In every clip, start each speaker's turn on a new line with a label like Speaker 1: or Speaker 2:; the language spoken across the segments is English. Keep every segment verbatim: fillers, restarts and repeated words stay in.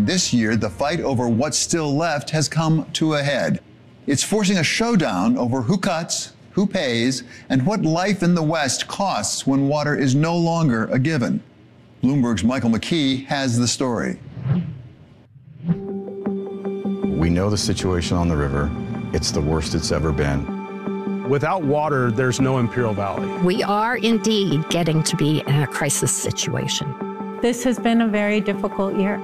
Speaker 1: this year, the fight over what's still left has come to a head. It's forcing a showdown over who cuts, who pays, and what life in the West costs when water is no longer a given. Bloomberg's Michael McKee has the story.
Speaker 2: We know the situation on the river. It's the worst it's ever been.
Speaker 3: Without water, there's no Imperial Valley.
Speaker 4: We are indeed getting to be in a crisis situation.
Speaker 5: This has been a very difficult year.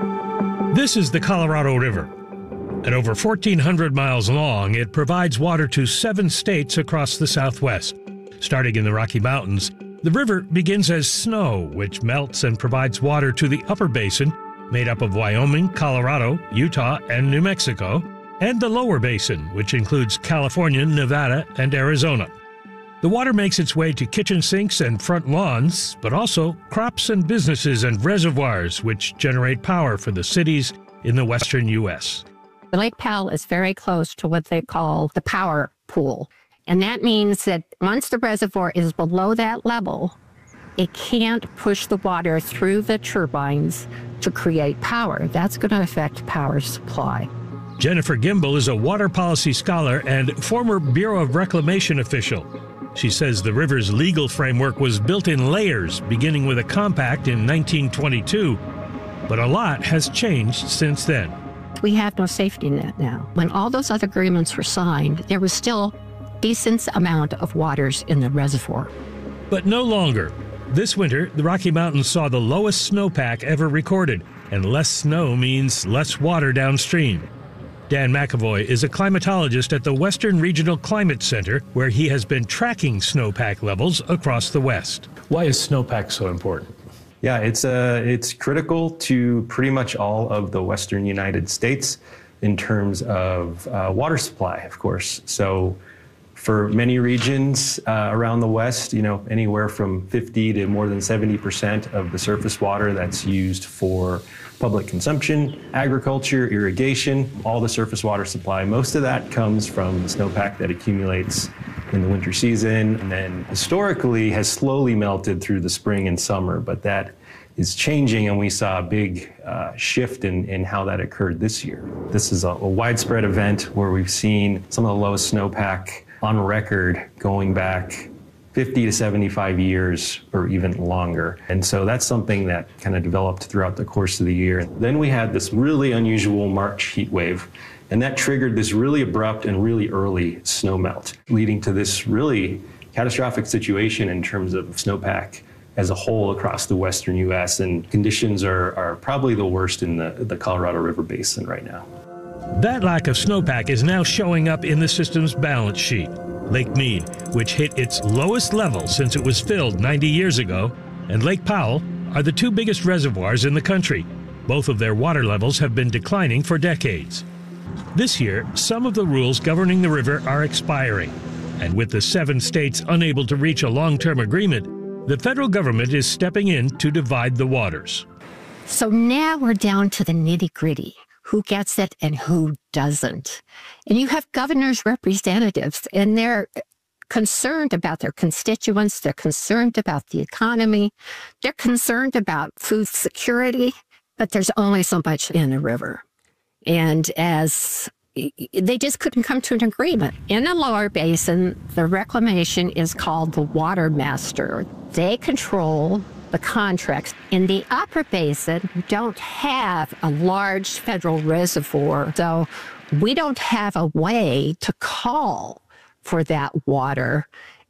Speaker 6: This is the Colorado River. At over fourteen hundred miles long, it provides water to seven states across the Southwest. Starting in the Rocky Mountains, the river begins as snow, which melts and provides water to the upper basin, made up of Wyoming, Colorado, Utah, and New Mexico, and the lower basin, which includes California, Nevada, and Arizona. The water makes its way to kitchen sinks and front lawns, but also crops and businesses and reservoirs, which generate power for the cities in the western U S
Speaker 4: Lake Powell is very close to what they call the power pool. And that means that once the reservoir is below that level, it can't push the water through the turbines to create power. That's going to affect power supply.
Speaker 6: Jennifer Gimbel is a water policy scholar and former Bureau of Reclamation official. She says the river's legal framework was built in layers, beginning with a compact in nineteen twenty-two. But a lot has changed since then.
Speaker 4: We have no safety net now. When all those other agreements were signed, there was still a decent amount of waters in the reservoir.
Speaker 6: But no longer. This winter, the Rocky Mountains saw the lowest snowpack ever recorded, and less snow means less water downstream. Dan McAvoy is a climatologist at the Western Regional Climate Center, where he has been tracking snowpack levels across the West.
Speaker 3: Why is snowpack so important?
Speaker 7: Yeah, it's uh, it's critical to pretty much all of the western United States in terms of uh, water supply, of course. So for many regions uh, around the West, you know, anywhere from fifty to more than seventy percent of the surface water that's used for public consumption, agriculture, irrigation, all the surface water supply, most of that comes from the snowpack that accumulates in the winter season, and then historically has slowly melted through the spring and summer, but that is changing, and we saw a big uh, shift in, in how that occurred this year. This is a, a widespread event where we've seen some of the lowest snowpack on record going back fifty to seventy-five years or even longer. And so that's something that kind of developed throughout the course of the year. Then we had this really unusual March heat wave, and that triggered this really abrupt and really early snowmelt, leading to this really catastrophic situation in terms of snowpack as a whole across the western U S, and conditions are, are probably the worst in the, the Colorado River Basin right now.
Speaker 6: That lack of snowpack is now showing up in the system's balance sheet. Lake Mead, which hit its lowest level since it was filled ninety years ago, and Lake Powell are the two biggest reservoirs in the country. Both of their water levels have been declining for decades. This year, some of the rules governing the river are expiring, and with the seven states unable to reach a long-term agreement, the federal government is stepping in to divide the waters.
Speaker 4: So now we're down to the nitty-gritty. Who gets it and who doesn't? And you have governors' representatives, and they're concerned about their constituents. They're concerned about the economy. They're concerned about food security, but there's only so much in the river. And as they just couldn't come to an agreement. In the lower basin, the reclamation is called the water master. They control the contracts. In the upper basin, we don't have a large federal reservoir, so we don't have a way to call for that water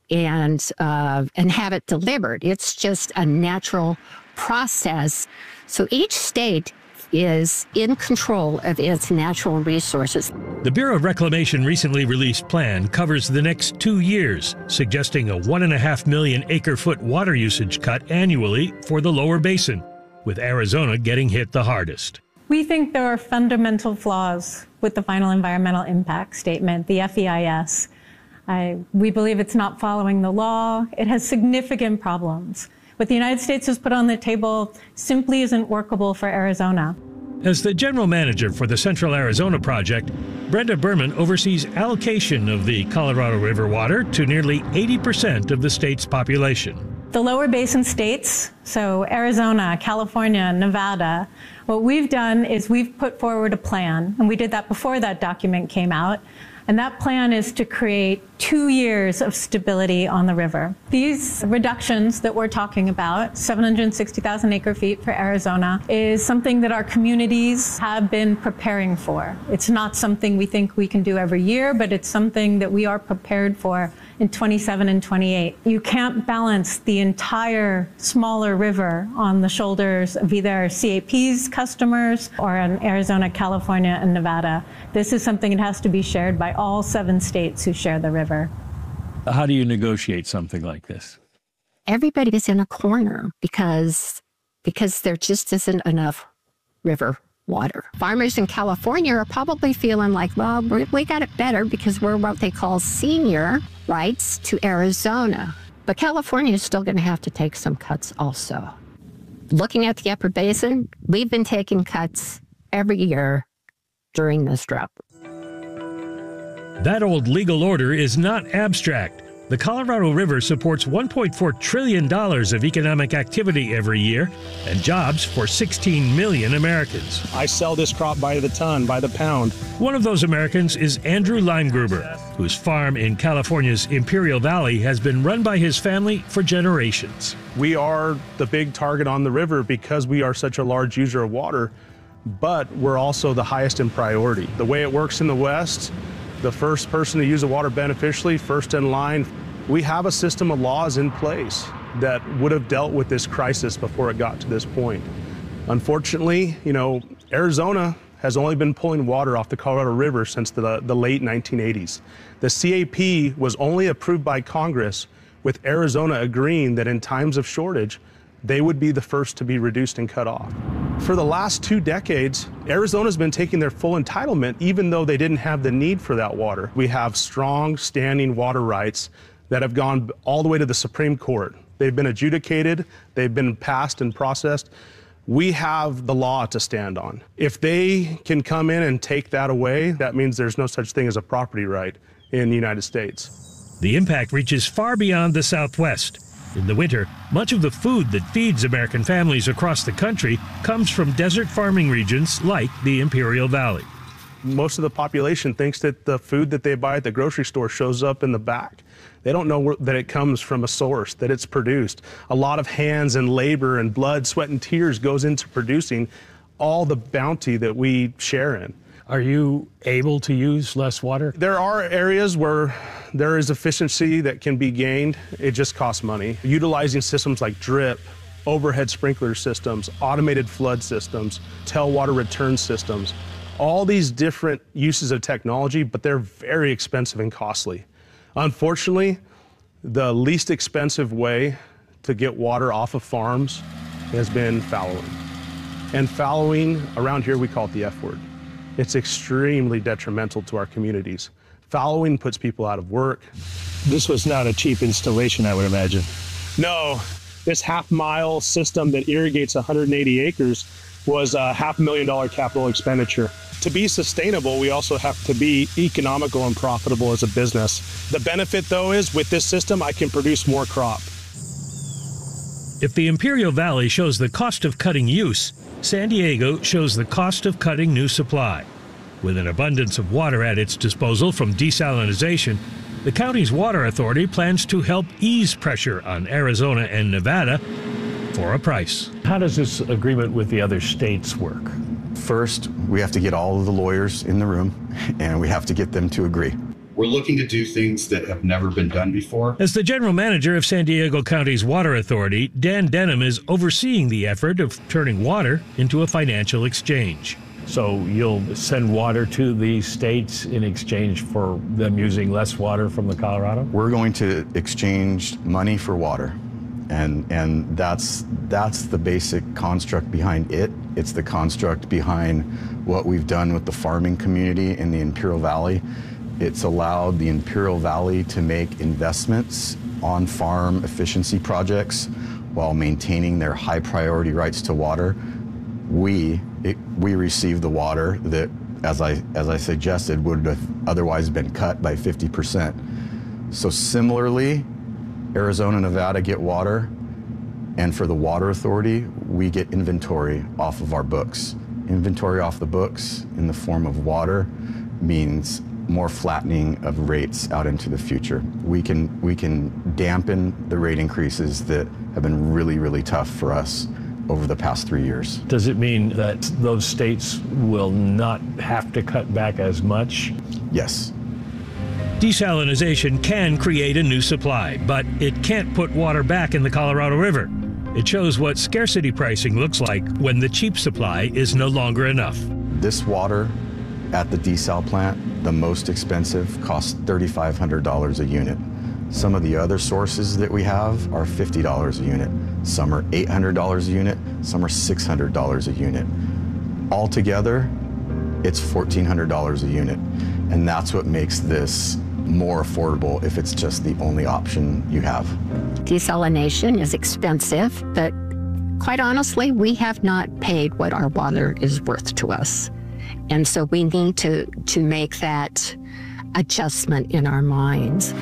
Speaker 4: and uh, and have it delivered. It's just a natural process. So each state is in control of its natural resources.
Speaker 6: The Bureau of Reclamation recently released plan covers the next two years, suggesting a one and a half million acre foot water usage cut annually for the lower basin, with Arizona getting hit the hardest.
Speaker 5: We think there are fundamental flaws with the final environmental impact statement, the F E I S. I, we believe it's not following the law. It has significant problems. What the United States has put on the table simply isn't workable for Arizona.
Speaker 6: As the general manager for the Central Arizona Project, Brenda Berman oversees allocation of the Colorado River water to nearly eighty percent of the state's population.
Speaker 5: The lower basin states, so Arizona, California, Nevada, What we've done is we've put forward a plan, and we did that before that document came out. And that plan is to create two years of stability on the river. These reductions that we're talking about, seven hundred sixty thousand acre feet for Arizona, is something that our communities have been preparing for. It's not something we think we can do every year, but it's something that we are prepared for in twenty-seven and twenty-eight. You can't balance the entire smaller river on the shoulders of either C A P's customers or in Arizona, California, and Nevada. This is something that has to be shared by all seven states who share the river.
Speaker 8: How do you negotiate something like this?
Speaker 4: Everybody is in a corner because, because there just isn't enough river water. Farmers in California are probably feeling like, well, we got it better because we're what they call senior rights to Arizona. But California is still going to have to take some cuts also. Looking at the Upper Basin, we've been taking cuts every year during this drought.
Speaker 6: That old legal order is not abstract. The Colorado River supports one point four trillion dollars of economic activity every year and jobs for sixteen million Americans.
Speaker 3: I sell this crop by the ton, by the pound.
Speaker 6: One of those Americans is Andrew Limegruber, whose farm in California's Imperial Valley has been run by his family for generations.
Speaker 3: We are the big target on the river because we are such a large user of water, but we're also the highest in priority. The way it works in the West, the first person to use the water beneficially, first in line. We have a system of laws in place that would have dealt with this crisis before it got to this point. Unfortunately, you know, Arizona has only been pulling water off the Colorado River since the, the late nineteen eighties. The C A P was only approved by Congress with Arizona agreeing that in times of shortage, they would be the first to be reduced and cut off. For the last two decades, Arizona's been taking their full entitlement even though they didn't have the need for that water. We have strong standing water rights that have gone all the way to the Supreme Court. They've been adjudicated, they've been passed and processed. We have the law to stand on. If they can come in and take that away, that means there's no such thing as a property right in the United States.
Speaker 6: The impact reaches far beyond the Southwest. In the winter, much of the food that feeds American families across the country comes from desert farming regions like the Imperial Valley.
Speaker 3: Most of the population thinks that the food that they buy at the grocery store shows up in the back. They don't know that it comes from a source, that it's produced. A lot of hands and labor and blood, sweat, and tears goes into producing all the bounty that we share in.
Speaker 8: Are you able to use less water?
Speaker 3: There are areas where there is efficiency that can be gained. It just costs money. Utilizing systems like drip, overhead sprinkler systems, automated flood systems, tailwater return systems, all these different uses of technology, but they're very expensive and costly. Unfortunately, the least expensive way to get water off of farms has been fallowing. And fallowing, around here we call it the F word. It's extremely detrimental to our communities. Fallowing puts people out of work.
Speaker 9: This was not a cheap installation, I would imagine.
Speaker 3: No, this half mile system that irrigates one hundred eighty acres was a half a million dollar capital expenditure. To be sustainable, we also have to be economical and profitable as a business. The benefit, though, is with this system, I can produce more crop.
Speaker 6: If the Imperial Valley shows the cost of cutting use, San Diego shows the cost of cutting new supply. With an abundance of water at its disposal from desalination, the county's water authority plans to help ease pressure on Arizona and Nevada for a price.
Speaker 8: How does this agreement with the other states work?
Speaker 2: First, we have to get all of the lawyers in the room, and we have to get them to agree.
Speaker 10: We're looking to do things that have never been done before.
Speaker 6: As the general manager of San Diego County's water authority, Dan Denham is overseeing the effort of turning water into a financial exchange.
Speaker 8: So you'll send water to these states in exchange for them using less water from the Colorado?
Speaker 2: We're going to exchange money for water. And, and that's, that's the basic construct behind it. It's the construct behind what we've done with the farming community in the Imperial Valley. It's allowed the Imperial Valley to make investments on farm efficiency projects while maintaining their high priority rights to water. We, it, we receive the water that, as I, as I suggested, would have otherwise been cut by fifty percent. So similarly, Arizona and Nevada get water. And for the Water Authority, we get inventory off of our books. Inventory off the books in the form of water means more flattening of rates out into the future. We can, we can dampen the rate increases that have been really, really tough for us over the past three years.
Speaker 8: Does it mean that those states will not have to cut back as much?
Speaker 2: Yes.
Speaker 6: Desalination can create a new supply, but it can't put water back in the Colorado River. It shows what scarcity pricing looks like when the cheap supply is no longer enough.
Speaker 2: This water at the desal plant, the most expensive, costs three thousand five hundred dollars a unit. Some of the other sources that we have are fifty dollars a unit. Some are eight hundred dollars a unit, some are six hundred dollars a unit. Altogether, it's fourteen hundred dollars a unit. And that's what makes this more affordable if it's just the only option you have.
Speaker 4: Desalination is expensive, but quite honestly, we have not paid what our water is worth to us. And so we need to, to make that adjustment in our minds.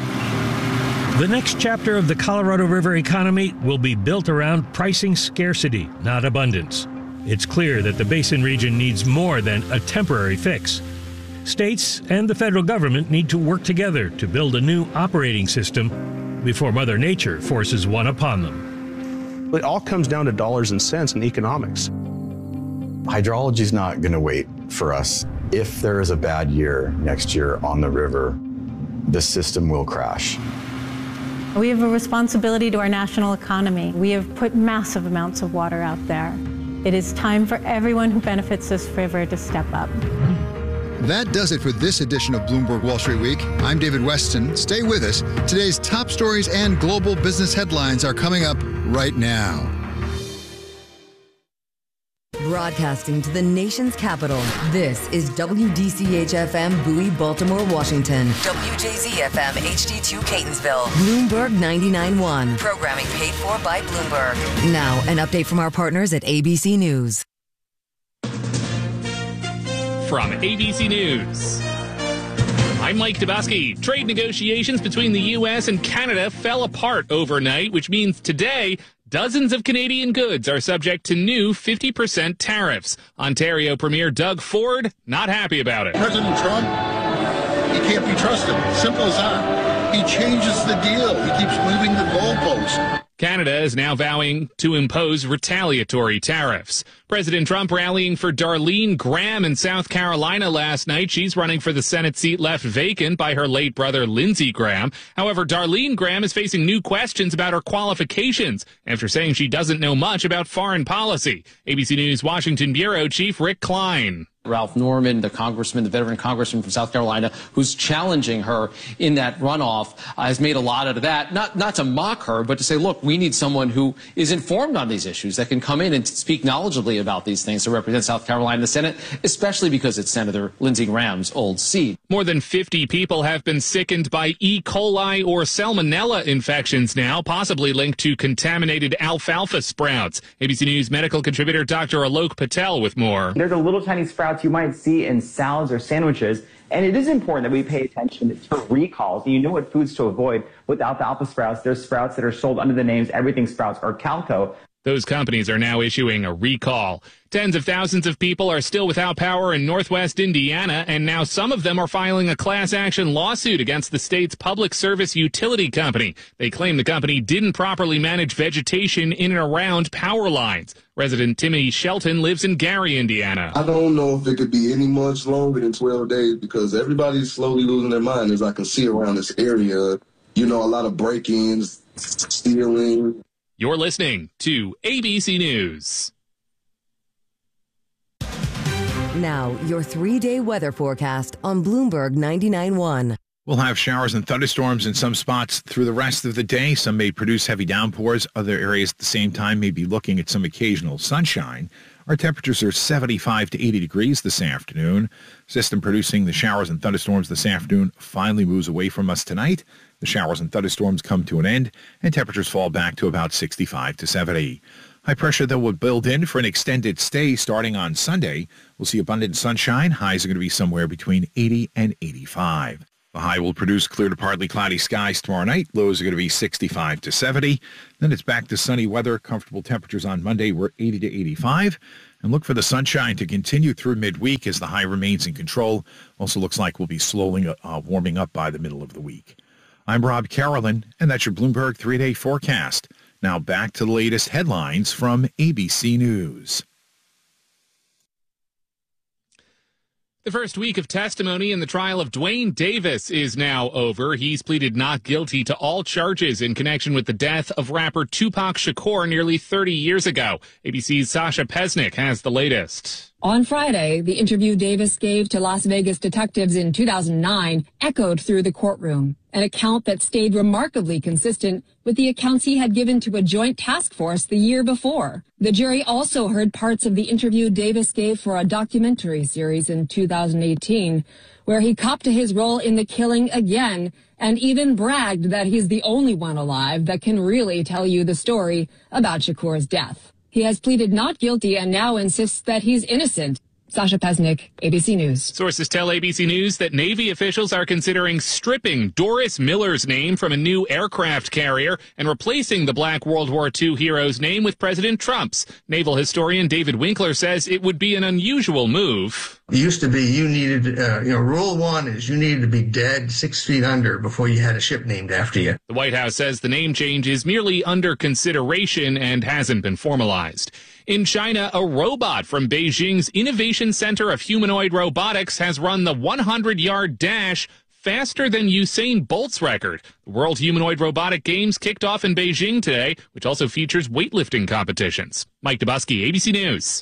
Speaker 6: The next chapter of the Colorado River economy will be built around pricing scarcity, not abundance. It's clear that the basin region needs more than a temporary fix. States and the federal government need to work together to build a new operating system before Mother Nature forces one upon them.
Speaker 3: It all comes down to dollars and cents and economics.
Speaker 2: Hydrology is not going to wait for us. If there is a bad year next year on the river, the system will crash.
Speaker 5: We have a responsibility to our national economy. We have put massive amounts of water out there. It is time for everyone who benefits this river to step up.
Speaker 1: That does it for this edition of Bloomberg Wall Street Week. I'm David Weston. Stay with us. Today's top stories and global business headlines are coming up right now.
Speaker 11: Broadcasting to the nation's capital, this is W D C H F M Bowie, Baltimore, Washington. W J Z F M H D two Catonsville. Bloomberg ninety-nine point one. Programming paid for by Bloomberg. Now, an update from our partners at A B C News.
Speaker 12: From A B C News, I'm Mike Dabowski. Trade negotiations between the U S and Canada fell apart overnight, which means today dozens of Canadian goods are subject to new fifty percent tariffs. Ontario Premier Doug Ford not happy about it.
Speaker 13: President Trump, he can't be trusted. Simple as that. He changes the deal. He keeps moving the goalposts.
Speaker 12: Canada is now vowing to impose retaliatory tariffs. President Trump rallying for Darlene Graham in South Carolina last night. She's running for the Senate seat left vacant by her late brother, Lindsey Graham. However, Darlene Graham is facing new questions about her qualifications after saying she doesn't know much about foreign policy. A B C News Washington Bureau Chief Rick Klein.
Speaker 14: Ralph Norman, the congressman, the veteran congressman from South Carolina, who's challenging her in that runoff, uh, has made a lot out of that. Not not to mock her, but to say, look, we need someone who is informed on these issues, that can come in and speak knowledgeably about these things to represent South Carolina in the Senate, especially because it's Senator Lindsey Graham's old seat.
Speaker 12: More than fifty people have been sickened by E. coli or salmonella infections now, possibly linked to contaminated alfalfa sprouts. A B C News medical contributor Doctor Alok Patel with more.
Speaker 15: They're the little tiny sprouts you might see in salads or sandwiches, and it is important that we pay attention to recalls. And you know what foods to avoid with alfalfa sprouts. There's sprouts that are sold under the names Everything Sprouts or Calco.
Speaker 12: Those companies are now issuing a recall. Tens of thousands of people are still without power in northwest Indiana, and now some of them are filing a class action lawsuit against the state's public service utility company. They claim the company didn't properly manage vegetation in and around power lines. Resident Timmy Shelton lives in Gary, Indiana.
Speaker 16: I don't know if it could be any much longer than twelve days because everybody's slowly losing their mind, as I can see around this area. You know, a lot of break-ins, stealing.
Speaker 12: You're listening to A B C News.
Speaker 11: Now, your three-day weather forecast on Bloomberg ninety-nine point one.
Speaker 17: We'll have showers and thunderstorms in some spots through the rest of the day. Some may produce heavy downpours. Other areas at the same time may be looking at some occasional sunshine. Our temperatures are seventy-five to eighty degrees this afternoon. System producing the showers and thunderstorms this afternoon finally moves away from us tonight. The showers and thunderstorms come to an end, and temperatures fall back to about sixty-five to seventy. High pressure, though, will build in for an extended stay starting on Sunday. We'll see abundant sunshine. Highs are going to be somewhere between eighty and eighty-five. The high will produce clear to partly cloudy skies tomorrow night. Lows are going to be sixty-five to seventy. Then it's back to sunny weather. Comfortable temperatures on Monday were eighty to eighty-five. And look for the sunshine to continue through midweek as the high remains in control. Also looks like we'll be slowly uh, warming up by the middle of the week. I'm Rob Carolyn, and that's your Bloomberg three-day forecast. Now back to the latest headlines from A B C News.
Speaker 12: The first week of testimony in the trial of Duane Davis is now over. He's pleaded not guilty to all charges in connection with the death of rapper Tupac Shakur nearly thirty years ago. A B C's Sasha Pesnick has the latest.
Speaker 18: On Friday, the interview Davis gave to Las Vegas detectives in two thousand nine echoed through the courtroom, an account that stayed remarkably consistent with the accounts he had given to a joint task force the year before. The jury also heard parts of the interview Davis gave for a documentary series in two thousand eighteen, where he copped to his role in the killing again and even bragged that he's the only one alive that can really tell you the story about Shakur's death. He has pleaded not guilty and now insists that he's innocent. Sasha Pesnick, A B C News.
Speaker 12: Sources tell A B C News that Navy officials are considering stripping Doris Miller's name from a new aircraft carrier and replacing the Black World War Two hero's name with President Trump's. Naval historian David Winkler says it would be an unusual move.
Speaker 19: It used to be you needed, uh, you know, rule one is you needed to be dead six feet under before you had a ship named after you.
Speaker 12: The White House says the name change is merely under consideration and hasn't been formalized. In China, a robot from Beijing's Innovation Center of Humanoid Robotics has run the hundred-yard dash faster than Usain Bolt's record. The World Humanoid Robotic Games kicked off in Beijing today, which also features weightlifting competitions. Mike Dubusky, A B C News.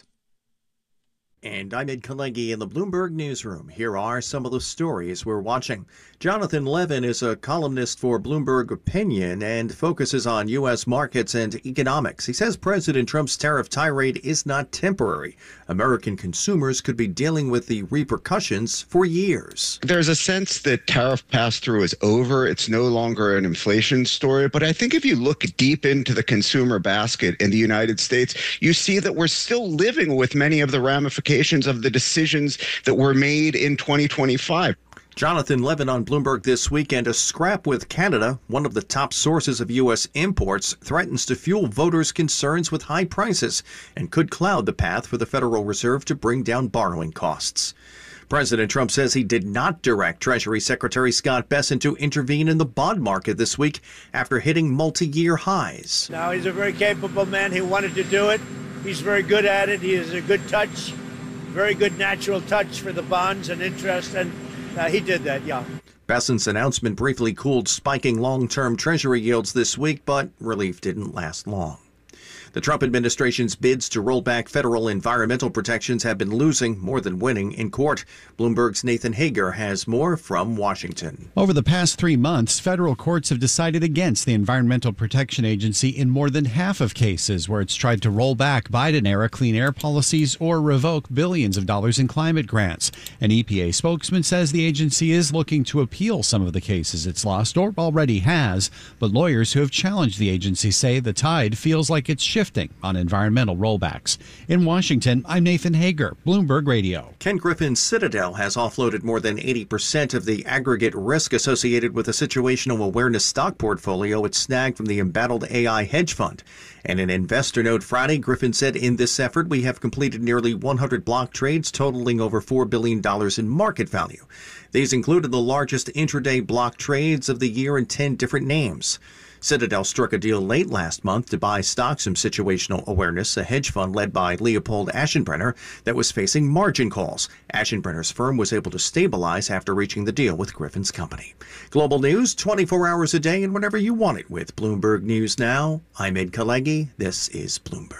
Speaker 20: And I'm Ed Kalegi in the Bloomberg Newsroom. Here are some of the stories we're watching. Jonathan Levin is a columnist for Bloomberg Opinion and focuses on U S markets and economics. He says President Trump's tariff tirade is not temporary. American consumers could be dealing with the repercussions for years.
Speaker 21: There's a sense that tariff pass-through is over. It's no longer an inflation story. But I think if you look deep into the consumer basket in the United States, you see that we're still living with many of the ramifications of the decisions that were made in twenty twenty-five.
Speaker 20: Jonathan Levin on Bloomberg this weekend. A scrap with Canada, one of the top sources of U S imports, threatens to fuel voters' concerns with high prices and could cloud the path for the Federal Reserve to bring down borrowing costs. President Trump says he did not direct Treasury Secretary Scott Bessent to intervene in the bond market this week after hitting multi-year highs.
Speaker 22: Now, he's a very capable man. He wanted to do it. He's very good at it. He has a good touch, very good natural touch for the bonds and interest, and uh, he did that, yeah.
Speaker 20: Bessent's announcement briefly cooled spiking long-term Treasury yields this week, but relief didn't last long. The Trump administration's bids to roll back federal environmental protections have been losing more than winning in court. Bloomberg's Nathan Hager has more from Washington.
Speaker 23: Over the past three months, federal courts have decided against the Environmental Protection Agency in more than half of cases where it's tried to roll back Biden-era clean air policies or revoke billions of dollars in climate grants. An E P A spokesman says the agency is looking to appeal some of the cases it's lost or already has, but lawyers who have challenged the agency say the tide feels like it's shifting on environmental rollbacks. In Washington, I'm Nathan Hager, Bloomberg Radio.
Speaker 20: Ken Griffin's Citadel has offloaded more than eighty percent of the aggregate risk associated with a situational awareness stock portfolio it snagged from the embattled A I hedge fund. And in Investor Note Friday, Griffin said, in this effort, we have completed nearly one hundred block trades totaling over four billion dollars in market value. These included the largest intraday block trades of the year in ten different names. Citadel struck a deal late last month to buy stocks from Situational Awareness, a hedge fund led by Leopold Aschenbrenner that was facing margin calls. Aschenbrenner's firm was able to stabilize after reaching the deal with Griffin's company. Global news twenty-four hours a day and whenever you want it with Bloomberg News Now. I'm Ed Kalegi. This is Bloomberg.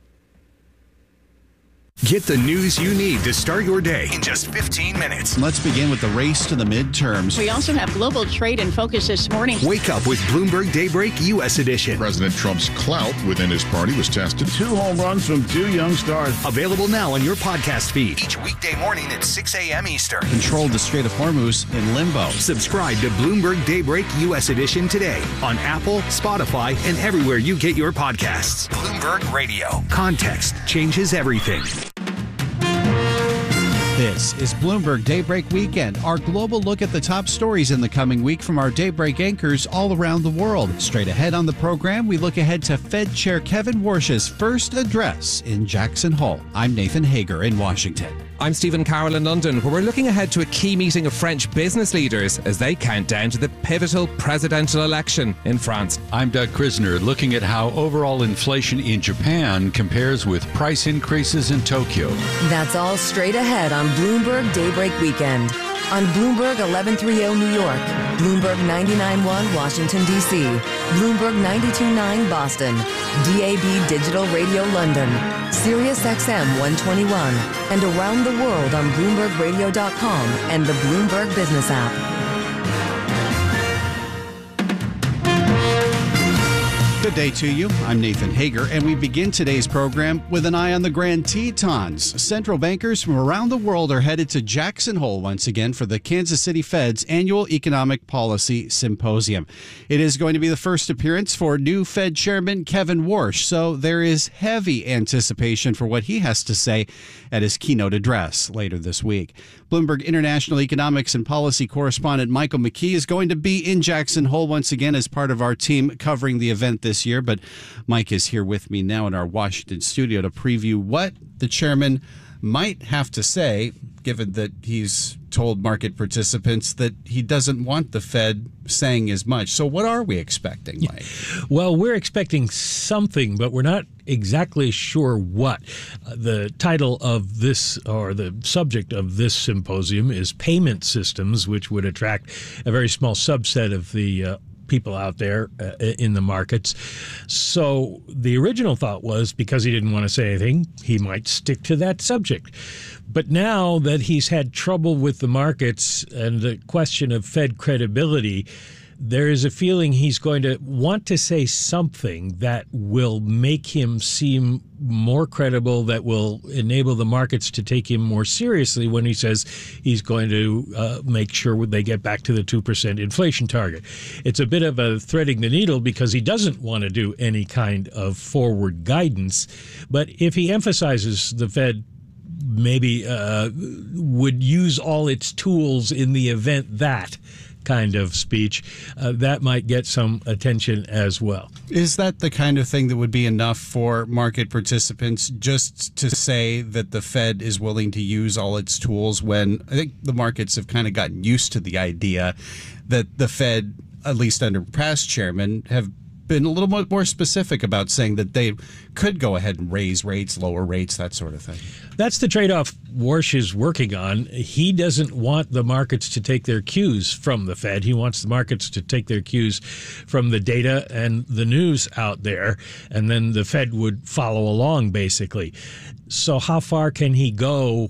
Speaker 24: Get the news you need to start your day in just fifteen minutes.
Speaker 23: Let's begin with the race to the midterms.
Speaker 25: We also have global trade in focus this morning.
Speaker 24: Wake up with Bloomberg Daybreak U S Edition.
Speaker 26: President Trump's clout within his party was tested.
Speaker 27: Two home runs from two young stars.
Speaker 24: Available now on your podcast feed. Each weekday morning at six a.m. Eastern.
Speaker 23: Control the Strait of Hormuz in limbo.
Speaker 24: Subscribe to Bloomberg Daybreak U S Edition today on Apple, Spotify, and everywhere you get your podcasts. Bloomberg Radio. Context changes everything.
Speaker 23: This is Bloomberg Daybreak Weekend, our global look at the top stories in the coming week from our Daybreak anchors all around the world. Straight ahead on the program, we look ahead to Fed Chair Kevin Warsh's first address in Jackson Hole. I'm Nathan Hager in Washington.
Speaker 3: I'm Stephen Carroll in London, where we're looking ahead to a key meeting of French business leaders as they count down to the pivotal presidential election in France.
Speaker 4: I'm Doug Krisner, looking at how overall inflation in Japan compares with price increases in Tokyo.
Speaker 11: That's all straight ahead on Bloomberg Daybreak Weekend. On Bloomberg eleven thirty New York, Bloomberg ninety-nine point one Washington, D C, Bloomberg ninety-two point nine Boston, D A B Digital Radio London, Sirius X M one twenty-one, and around the world on Bloomberg Radio dot com and the Bloomberg Business app.
Speaker 23: Good day to you. I'm Nathan Hager, and we begin today's program with an eye on the Grand Tetons. Central bankers from around the world are headed to Jackson Hole once again for the Kansas City Fed's annual Economic Policy Symposium. It is going to be the first appearance for new Fed Chairman Kevin Warsh, so there is heavy anticipation for what he has to say at his keynote address later this week. Bloomberg International Economics and Policy correspondent Michael McKee is going to be in Jackson Hole once again as part of our team covering the event this year. But Mike is here with me now in our Washington studio to preview what the chairman might have to say, given that he's told market participants that he doesn't want the Fed saying as much. So what are we expecting, Mike?
Speaker 6: Well, we're expecting something, but we're not exactly sure what. Uh, the title of this, or the subject of this symposium, is Payment Systems, which would attract a very small subset of the uh, people out there uh, in the markets. So the original thought was, because he didn't want to say anything, he might stick to that subject. But now that he's had trouble with the markets and the question of Fed credibility, there is a feeling he's going to want to say something that will make him seem more credible, that will enable the markets to take him more seriously when he says he's going to uh, make sure they get back to the two percent inflation target. It's a bit of a threading the needle because he doesn't want to do any kind of forward guidance. But if he emphasizes the Fed maybe uh, would use all its tools in the event that kind of speech, uh, that might get some attention as well.
Speaker 23: Is that the kind of thing that would be enough for market participants, just to say that the Fed is willing to use all its tools, when I think the markets have kind of gotten used to the idea that the Fed, at least under past chairmen, have been a little bit more specific about saying that they could go ahead and raise rates, lower rates, that sort of thing?
Speaker 6: That's the trade-off Warsh is working on. He doesn't want the markets to take their cues from the Fed. He wants the markets to take their cues from the data and the news out there, and then the Fed would follow along, basically. So how far can he go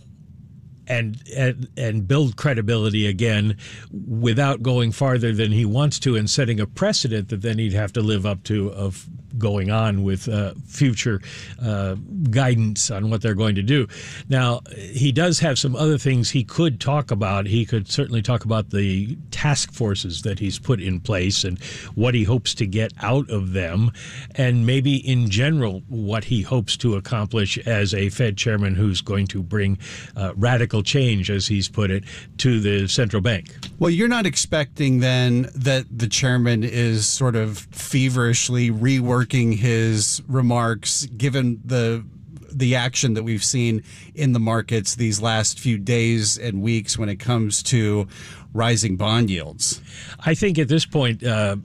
Speaker 6: and and and build credibility again without going farther than he wants to and setting a precedent that then he'd have to live up to of going on with uh, future uh, guidance on what they're going to do. Now, he does have some other things he could talk about. He could certainly talk about the task forces that he's put in place and what he hopes to get out of them, and maybe in general what he hopes to accomplish as a Fed chairman who's going to bring uh, radical change, as he's put it, to the central bank.
Speaker 23: Well, you're not expecting then that the chairman is sort of feverishly reworking his remarks, given the the action that we've seen in the markets these last few days and weeks when it comes to rising bond yields?
Speaker 6: I think at this point, uh,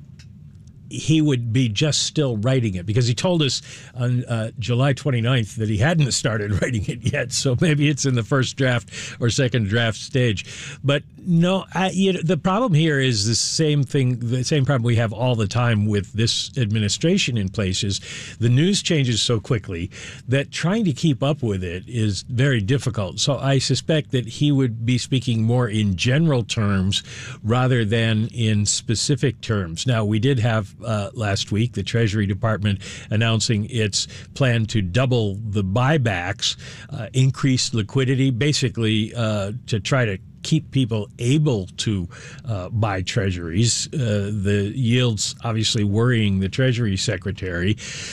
Speaker 6: he would be just still writing it, because he told us on uh, July twenty-ninth that he hadn't started writing it yet. So maybe it's in the first draft or second draft stage. But no, I, you know, the problem here is the same thing, the same problem we have all the time with this administration in place is the news changes so quickly that trying to keep up with it is very difficult. So I suspect that he would be speaking more in general terms rather than in specific terms. Now, we did have Uh, last week, the Treasury Department announcing its plan to double the buybacks, uh, increase liquidity, basically uh, to try to keep people able to uh, buy treasuries. Uh, the yields obviously worrying the Treasury Secretary.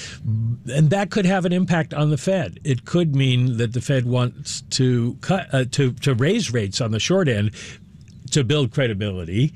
Speaker 6: And that could have an impact on the Fed. It could mean that the Fed wants to cut uh, to, to raise rates on the short end to build credibility,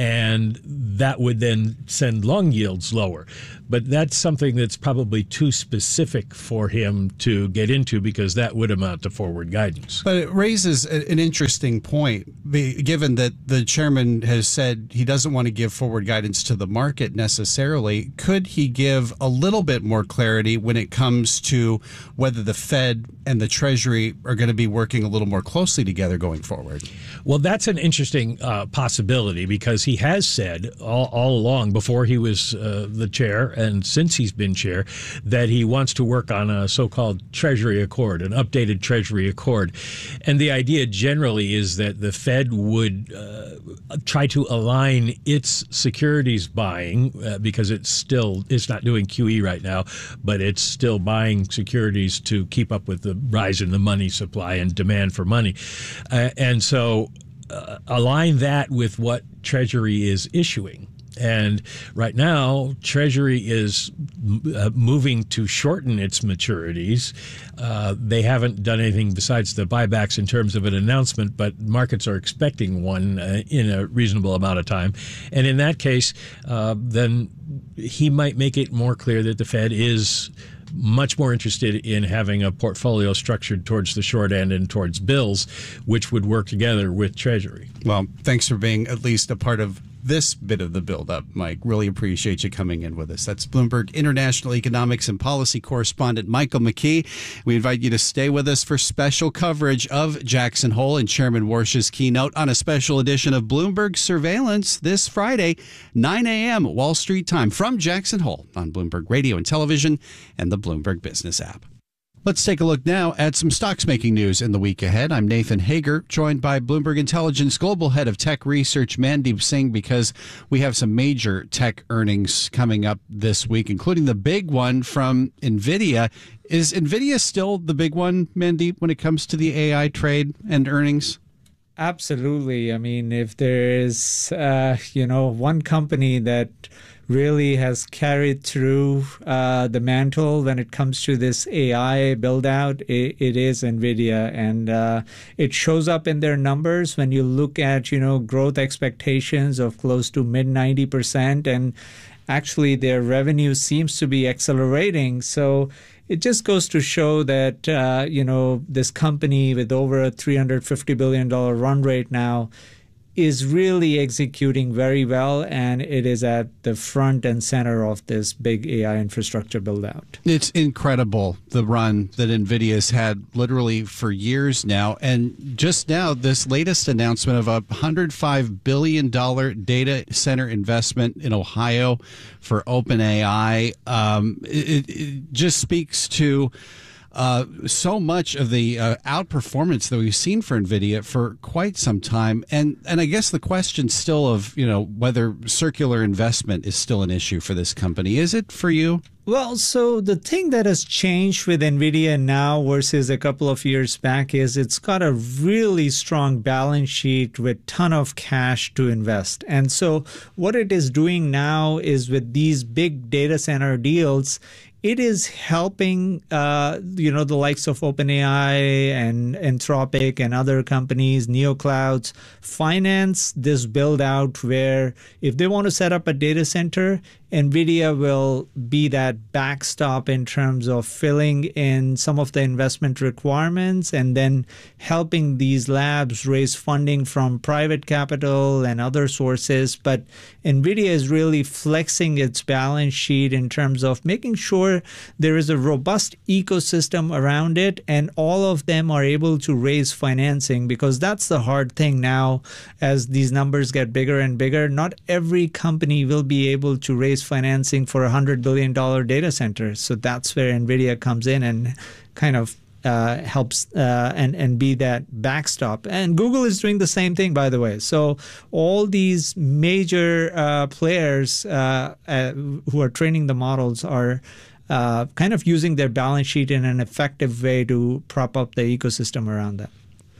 Speaker 6: and that would then send long yields lower. But that's something that's probably too specific for him to get into, because that would amount to forward guidance.
Speaker 23: But it raises an interesting point, given that the chairman has said he doesn't want to give forward guidance to the market necessarily. Could he give a little bit more clarity when it comes to whether the Fed and the Treasury are going to be working a little more closely together going forward?
Speaker 6: Well, that's an interesting uh, possibility, because he has said all, all along, before he was uh, the chair and since he's been chair, that he wants to work on a so-called Treasury Accord, an updated Treasury Accord. And the idea generally is that the Fed would uh, try to align its securities buying, uh, because it's still, it's not doing Q E right now, but it's still buying securities to keep up with the rise in the money supply and demand for money. Uh, and so uh, align that with what Treasury is issuing. And right now, Treasury is uh, moving to shorten its maturities. Uh, they haven't done anything besides the buybacks in terms of an announcement, but markets are expecting one uh, in a reasonable amount of time. And in that case, uh, then he might make it more clear that the Fed is much more interested in having a portfolio structured towards the short end and towards bills, which would work together with Treasury.
Speaker 23: Well, thanks for being at least a part of this bit of the build-up, Mike. Really appreciate you coming in with us. That's Bloomberg International Economics and Policy Correspondent Michael McKee. We invite you to stay with us for special coverage of Jackson Hole and Chairman Warsh's keynote on a special edition of Bloomberg Surveillance this Friday, nine a.m. Wall Street time, from Jackson Hole on Bloomberg Radio and Television and the Bloomberg Business app. Let's take a look now at some stocks making news in the week ahead. I'm Nathan Hager, joined by Bloomberg Intelligence Global Head of Tech Research, Mandeep Singh, because we have some major tech earnings coming up this week, including the big one from NVIDIA. Is NVIDIA still the big one, Mandeep, when it comes to the A I trade and earnings?
Speaker 1: Absolutely. I mean, if there is, uh, you know, one company that really has carried through uh, the mantle when it comes to this A I build out, it, it is NVIDIA. And uh, it shows up in their numbers when you look at, you know, growth expectations of close to mid ninety percent. And actually their revenue seems to be accelerating. So it just goes to show that, uh, you know, this company with over a three hundred fifty billion dollars run rate now is really executing very well, and it is at the front and center of this big A I infrastructure build out.
Speaker 23: It's incredible, the run that NVIDIA's had literally for years now. And just now, this latest announcement of a one hundred five billion dollars data center investment in Ohio for OpenAI, um, it, it just speaks to Uh, so much of the uh, outperformance that we've seen for NVIDIA for quite some time. And and I guess the question still of, you know, whether circular investment is still an issue for this company. Is it for you?
Speaker 1: Well, so the thing that has changed with NVIDIA now versus a couple of years back is it's got a really strong balance sheet with ton of cash to invest. And so what it is doing now is with these big data center deals, it is helping, uh, you know, the likes of OpenAI and Anthropic and other companies, NeoClouds, finance this build out where if they want to set up a data center, NVIDIA will be that backstop in terms of filling in some of the investment requirements and then helping these labs raise funding from private capital and other sources. But NVIDIA is really flexing its balance sheet in terms of making sure there is a robust ecosystem around it and all of them are able to raise financing, because that's the hard thing now as these numbers get bigger and bigger. Not every company will be able to raise financing for a one hundred billion dollars data center. So that's where NVIDIA comes in and kind of uh, helps uh, and, and be that backstop. And Google is doing the same thing, by the way. So all these major uh, players uh, uh, who are training the models are uh, kind of using their balance sheet in an effective way to prop up the ecosystem around that.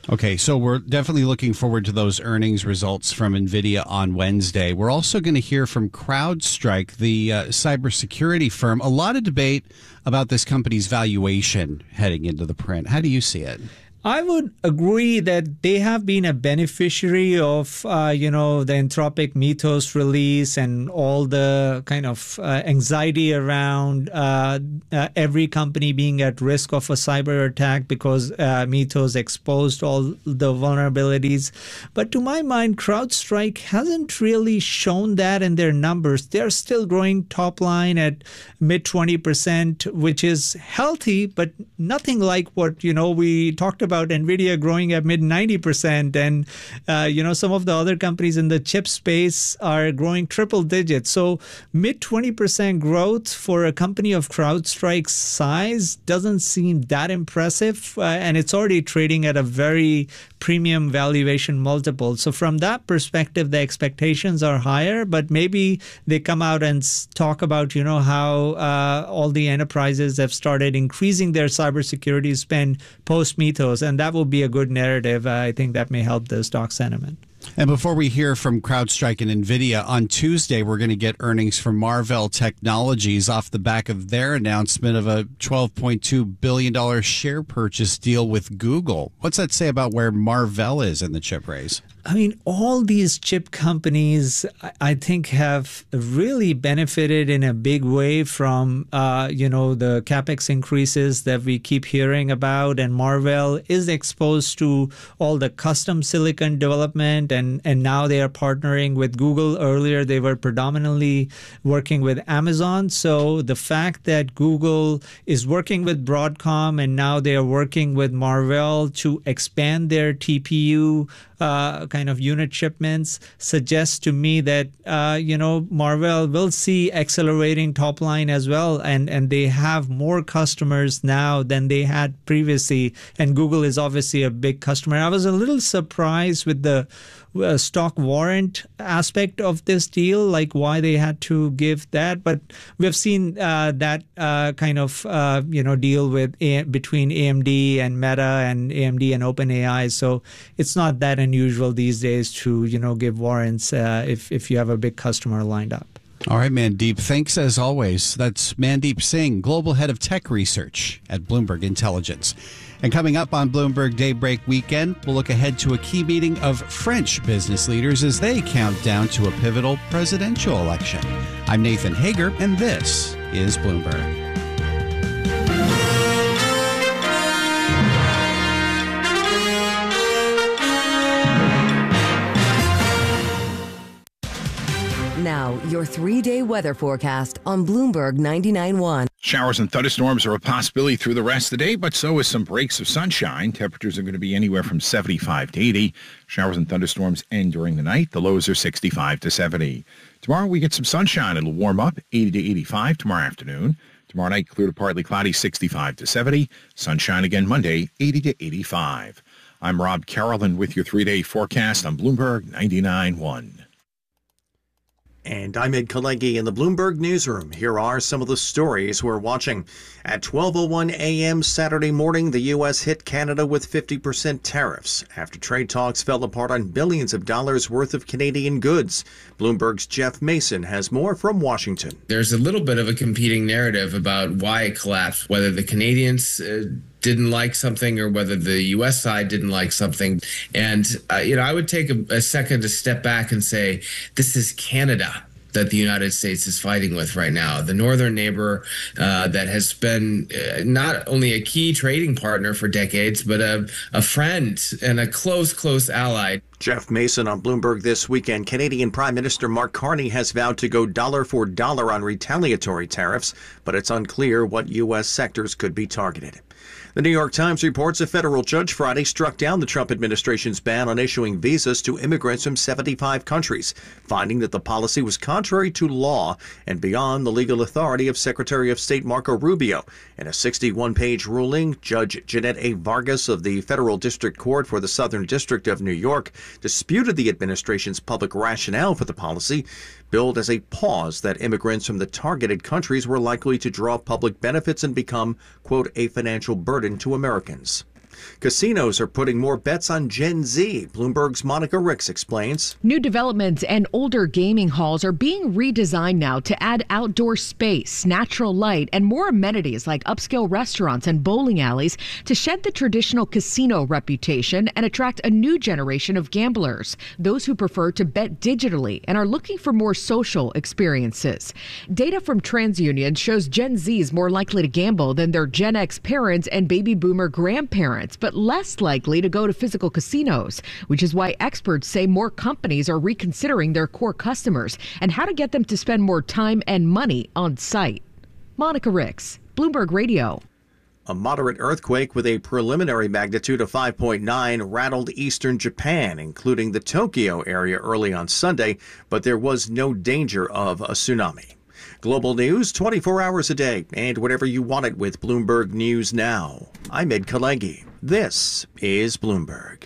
Speaker 23: Okay, so we're definitely looking forward to those earnings results from NVIDIA on Wednesday. We're also going to hear from CrowdStrike, the uh, cybersecurity firm. A lot of debate about this company's valuation heading into the print. How do you see it?
Speaker 1: I would agree that they have been a beneficiary of, uh, you know, the Anthropic Mythos release and all the kind of uh, anxiety around uh, uh, every company being at risk of a cyber attack because uh, Mythos exposed all the vulnerabilities. But to my mind, CrowdStrike hasn't really shown that in their numbers. They're still growing top line at mid twenty percent, which is healthy, but nothing like what, you know, we talked about. About NVIDIA growing at mid ninety percent. And, uh, you know, some of the other companies in the chip space are growing triple digits. So mid twenty percent growth for a company of CrowdStrike's size doesn't seem that impressive. Uh, and it's already trading at a very premium valuation multiple. So from that perspective, the expectations are higher, but maybe they come out and talk about, you know, how uh, all the enterprises have started increasing their cybersecurity spend post-Mythos. And that will be a good narrative. Uh, I think that may help the stock sentiment.
Speaker 23: And before we hear from CrowdStrike and NVIDIA, on Tuesday, we're going to get earnings from Marvell Technologies off the back of their announcement of a twelve point two billion dollars share purchase deal with Google. What's that say about where Marvell is in the chip race?
Speaker 1: I mean, all these chip companies, I think, have really benefited in a big way from, uh, you know, the CapEx increases that we keep hearing about. And Marvell is exposed to all the custom silicon development, and, and now they are partnering with Google. Earlier, they were predominantly working with Amazon. So the fact that Google is working with Broadcom and now they are working with Marvell to expand their T P U Uh, kind of unit shipments suggests to me that, uh, you know, Marvell will see accelerating top line as well. And, and they have more customers now than they had previously. And Google is obviously a big customer. I was a little surprised with the uh, stock warrant aspect of this deal, like why they had to give that. But we've seen uh, that uh, kind of, uh, you know, deal with A- between A M D and Meta and A M D and OpenAI. So it's not that unusual these days to, you know, give warrants uh, if, if you have a big customer lined up.
Speaker 23: All right, Mandeep. Thanks as always. That's Mandeep Singh, Global Head of Tech Research at Bloomberg Intelligence. And coming up on Bloomberg Daybreak Weekend, we'll look ahead to a key meeting of French business leaders as they count down to a pivotal presidential election. I'm Nathan Hager, and this is Bloomberg.
Speaker 11: Now, your three-day weather forecast on Bloomberg ninety-nine point one.
Speaker 17: Showers and thunderstorms are a possibility through the rest of the day, but so is some breaks of sunshine. Temperatures are going to be anywhere from seventy-five to eighty. Showers and thunderstorms end during the night. The lows are sixty-five to seventy. Tomorrow we get some sunshine. It'll warm up eighty to eighty-five tomorrow afternoon. Tomorrow night, clear to partly cloudy, sixty-five to seventy. Sunshine again Monday, eighty to eighty-five. I'm Rob Carolyn with your three-day forecast on Bloomberg ninety-nine point one.
Speaker 20: And I'm Ed Kalegi in the Bloomberg Newsroom. Here are some of the stories we're watching. At twelve oh one a.m. Saturday morning, the U S hit Canada with fifty percent tariffs after trade talks fell apart on billions of dollars worth of Canadian goods. Bloomberg's Jeff Mason has more from Washington.
Speaker 2: There's a little bit of a competing narrative about why it collapsed, whether the Canadians uh, didn't like something or whether the U S side didn't like something. And, uh, you know, I would take a, a second to step back and say, this is Canada that the United States is fighting with right now, the northern neighbor uh, that has been uh, not only a key trading partner for decades, but a, a friend and a close, close ally.
Speaker 20: Jeff Mason on Bloomberg This Weekend. Canadian Prime Minister Mark Carney has vowed to go dollar for dollar on retaliatory tariffs, but it's unclear what U S sectors could be targeted. The New York Times reports a federal judge Friday struck down the Trump administration's ban on issuing visas to immigrants from seventy-five countries, finding that the policy was contrary to law and beyond the legal authority of Secretary of State Marco Rubio. In a sixty-one page ruling, Judge Jeanette A. Vargas of the Federal District Court for the Southern District of New York disputed the administration's public rationale for the policy, billed as a pause that immigrants from the targeted countries were likely to draw public benefits and become, quote, a financial burden to Americans. Casinos are putting more bets on Gen Z. Bloomberg's Monica Ricks explains.
Speaker 5: New developments and older gaming halls are being redesigned now to add outdoor space, natural light, and more amenities like upscale restaurants and bowling alleys to shed the traditional casino reputation and attract a new generation of gamblers, those who prefer to bet digitally and are looking for more social experiences. Data from TransUnion shows Gen Z is more likely to gamble than their Gen X parents and baby boomer grandparents, but less likely to go to physical casinos, which is why experts say more companies are reconsidering their core customers and how to get them to spend more time and money on site. Monica Ricks, Bloomberg Radio.
Speaker 20: A moderate earthquake with a preliminary magnitude of five point nine rattled eastern Japan, including the Tokyo area early on Sunday, but there was no danger of a tsunami. Global news twenty-four hours a day and whenever you want it with Bloomberg News Now. I'm Ed Kalegi. This is Bloomberg.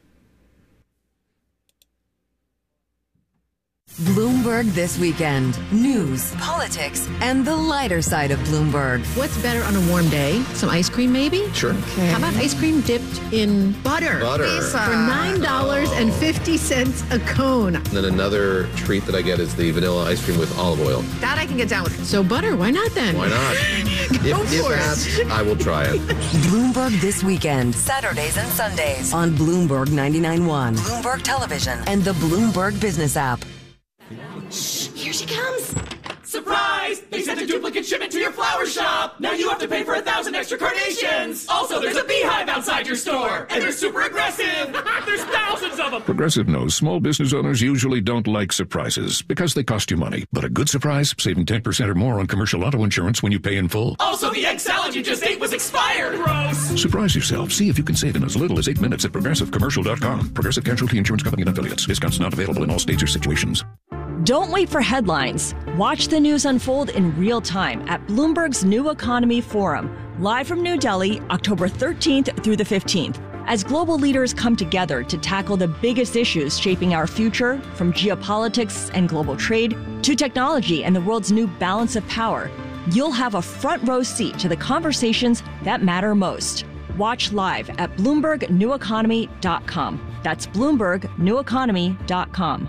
Speaker 11: Bloomberg This Weekend. News, politics, and the lighter side of Bloomberg.
Speaker 7: What's better on a warm day? Some ice cream, maybe?
Speaker 8: Sure.
Speaker 7: Okay. How about ice cream dipped in butter?
Speaker 8: Butter.
Speaker 7: Pizza. For nine dollars and fifty cents a cone.
Speaker 8: And then another treat that I get is the vanilla ice cream with olive oil.
Speaker 7: That I can get down with. So butter, why not then?
Speaker 8: Why not?
Speaker 7: Go
Speaker 8: if, if
Speaker 7: for
Speaker 8: asked,
Speaker 7: it.
Speaker 8: I will try it.
Speaker 11: Bloomberg This Weekend. Saturdays and Sundays on Bloomberg ninety-nine point one, Bloomberg Television, and the Bloomberg Business app.
Speaker 7: Shh, here she comes.
Speaker 9: Surprise! They sent a duplicate shipment to your flower shop! Now you have to pay for a thousand extra carnations! Also, there's a beehive outside your store! And they're super aggressive! There's thousands of them!
Speaker 26: Progressive knows small business owners usually don't like surprises because they cost you money. But a good surprise, saving ten percent or more on commercial auto insurance when you pay in full.
Speaker 9: Also, the egg salad you just ate was expired! Gross!
Speaker 26: Surprise yourself. See if you can save in as little as eight minutes at progressive commercial dot com. Progressive Casualty Insurance Company and Affiliates. Discounts not available in all states or situations.
Speaker 10: Don't wait for headlines. Watch the news unfold in real time at Bloomberg's New Economy Forum, live from New Delhi, October thirteenth through the fifteenth. As global leaders come together to tackle the biggest issues shaping our future, from geopolitics and global trade to technology and the world's new balance of power, you'll have a front row seat to the conversations that matter most. Watch live at Bloomberg New Economy dot com. That's Bloomberg New Economy dot com.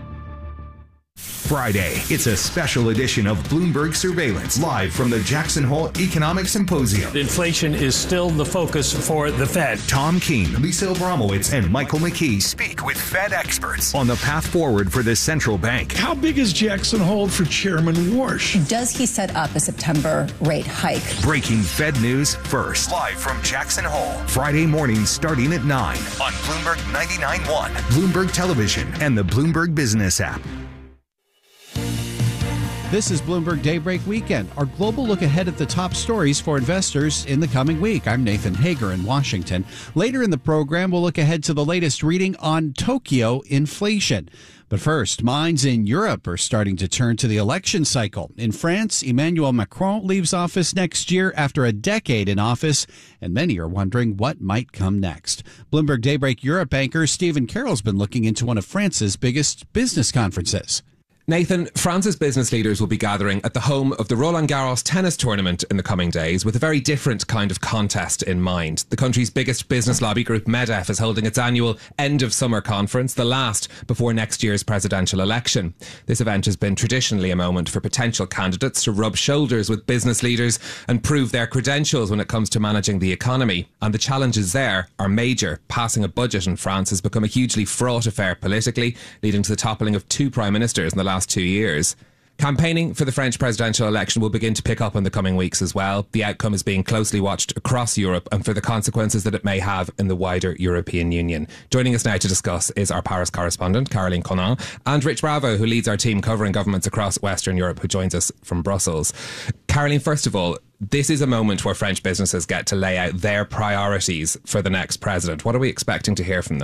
Speaker 13: Friday, it's a special edition of Bloomberg Surveillance, live from the Jackson Hole Economic Symposium.
Speaker 14: Inflation is still the focus for the Fed.
Speaker 13: Tom Keene, Lisa Abramowitz, and Michael McKee speak with Fed experts on the path forward for the central bank.
Speaker 28: How big is Jackson Hole for Chairman Warsh?
Speaker 29: Does he set up a September rate hike?
Speaker 13: Breaking Fed news first, live from Jackson Hole, Friday morning starting at nine on Bloomberg ninety-nine point one, Bloomberg Television, and the Bloomberg Business app.
Speaker 23: This is Bloomberg Daybreak Weekend, our global look ahead at the top stories for investors in the coming week. I'm Nathan Hager in Washington. Later in the program, we'll look ahead to the latest reading on Tokyo inflation. But first, minds in Europe are starting to turn to the election cycle. In France, Emmanuel Macron leaves office next year after a decade in office, and many are wondering what might come next. Bloomberg Daybreak Europe anchor Stephen Carroll's been looking into one of France's biggest business conferences.
Speaker 3: Nathan, France's business leaders will be gathering at the home of the Roland Garros tennis tournament in the coming days with a very different kind of contest in mind. The country's biggest business lobby group, MEDEF, is holding its annual end-of-summer conference, the last before next year's presidential election. This event has been traditionally a moment for potential candidates to rub shoulders with business leaders and prove their credentials when it comes to managing the economy. And the challenges there are major. Passing a budget in France has become a hugely fraught affair politically, leading to the toppling of two prime ministers in the last last two years. Campaigning for the French presidential election will begin to pick up in the coming weeks as well. The outcome is being closely watched across Europe and for the consequences that it may have in the wider European Union. Joining us now to discuss is our Paris correspondent, Caroline Conan, and Rich Bravo, who leads our team covering governments across Western Europe, who joins us from Brussels. Caroline, first of all, this is a moment where French businesses get to lay out their priorities for the next president. What are we expecting to hear from them?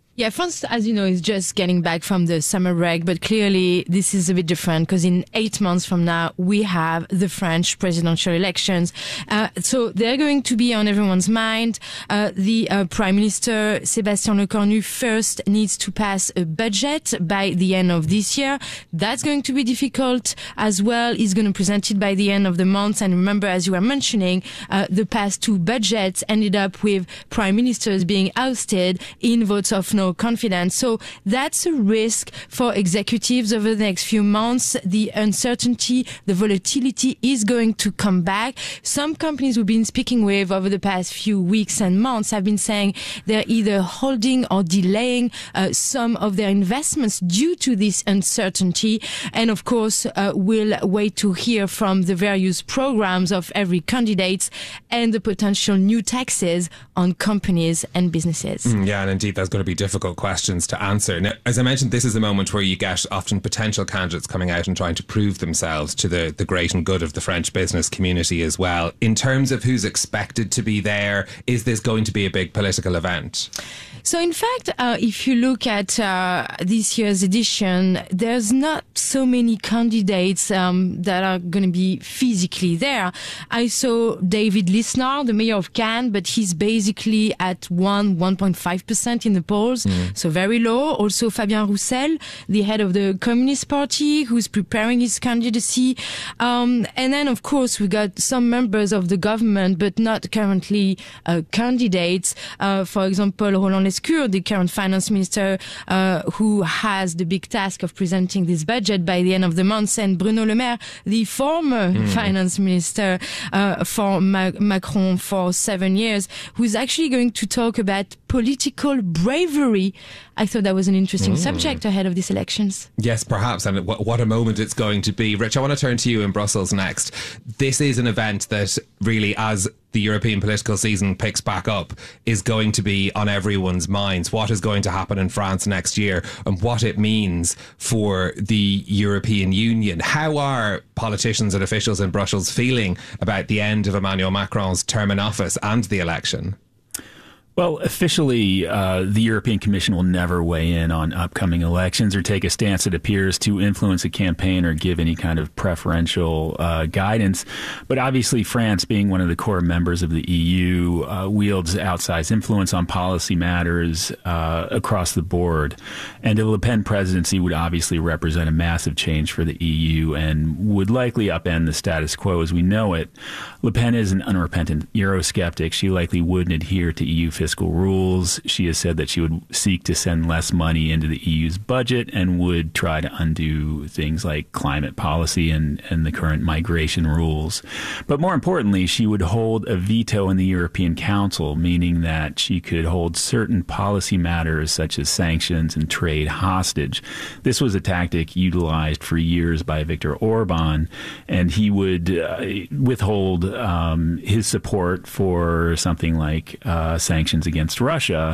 Speaker 12: Yeah, France, as you know, is just getting back from the summer break, but clearly this is a bit different because in eight months from now, we have the French presidential elections. Uh, so they're going to be on everyone's mind. Uh, the uh, Prime Minister, Sébastien Lecornu, first needs to pass a budget by the end of this year. That's going to be difficult as well. He's going to present it by the end of the month. And remember, as you were mentioning, uh, the past two budgets ended up with prime ministers being ousted in votes of no confidence. So that's a risk for executives over the next few months. The uncertainty, the volatility is going to come back. Some companies we've been speaking with over the past few weeks and months have been saying they're either holding or delaying uh, some of their investments due to this uncertainty. And of course, uh, we'll wait to hear from the various programs of every candidate and the potential new taxes on companies and businesses.
Speaker 3: Mm, yeah, and indeed, that's going to be difficult questions to answer. Now, as I mentioned, this is a moment where you get often potential candidates coming out and trying to prove themselves to the, the great and good of the French business community as well. In terms of who's expected to be there, is this going to be a big political event?
Speaker 12: So in fact, uh, if you look at uh, this year's edition, there's not so many candidates um, that are going to be physically there. I saw David Lisnard, the mayor of Cannes, but he's basically at one, one point five percent in the polls, mm. so very low. Also Fabien Roussel, the head of the Communist Party, who's preparing his candidacy. Um, and then, of course, we got some members of the government, but not currently uh, candidates. Uh, for example, Roland Lescure, the current finance minister, uh, who has the big task of presenting this budget by the end of the month, and Bruno Le Maire, the former mm. finance minister uh, for Ma- Macron for seven years, who's actually going to talk about political bravery. I thought that was an interesting mm. subject ahead of these elections.
Speaker 3: Yes, perhaps, and what, what a moment it's going to be. Rich, I want to turn to you in Brussels next. This is an event that really, as the European political season picks back up, is going to be on everyone's minds. What is going to happen in France next year and what it means for the European Union. How are politicians and officials in Brussels feeling about the end of Emmanuel Macron's term in office and the election?
Speaker 15: Well, officially, uh, the European Commission will never weigh in on upcoming elections or take a stance that appears to influence a campaign or give any kind of preferential uh, guidance. But obviously, France, being one of the core members of the E U, uh, wields outsized influence on policy matters uh, across the board. And the Le Pen presidency would obviously represent a massive change for the E U and would likely upend the status quo as we know it. Le Pen is an unrepentant Eurosceptic. She likely wouldn't adhere to E U fiscal rules. She has said that she would seek to send less money into the E U's budget and would try to undo things like climate policy and, and the current migration rules. But more importantly, she would hold a veto in the European Council, meaning that she could hold certain policy matters such as sanctions and trade hostage. This was a tactic utilized for years by Viktor Orban, and he would uh, withhold um, his support for something like uh, sanctions against Russia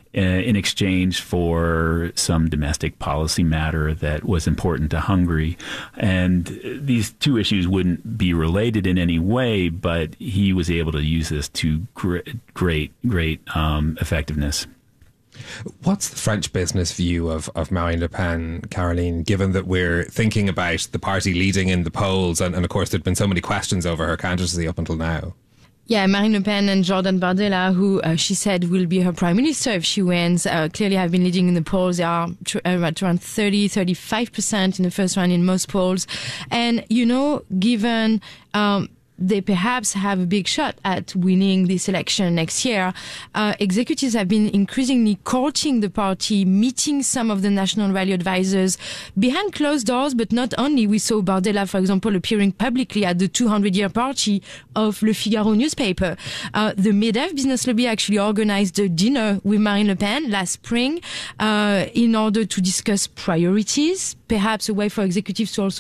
Speaker 15: in exchange for some domestic policy matter that was important to Hungary. And these two issues wouldn't be related in any way, but he was able to use this to great, great, great um, effectiveness.
Speaker 3: What's the French business view of, of Marine Le Pen, Caroline, given that we're thinking about the party leading in the polls and, and of course, there have been so many questions over her candidacy up until now?
Speaker 12: Yeah, Marine Le Pen and Jordan Bardella, who uh, she said will be her prime minister if she wins, uh, clearly have been leading in the polls. They are tr- at around thirty, thirty-five percent in the first round in most polls. And, you know, given um, they perhaps have a big shot at winning this election next year, uh, executives have been increasingly courting the party, meeting some of the national value advisors behind closed doors, but not only. We saw Bardella, for example, appearing publicly at the two hundred year party of Le Figaro newspaper. Uh, the MEDEF business lobby actually organized a dinner with Marine Le Pen last spring uh, in order to discuss priorities, perhaps a way for executives to also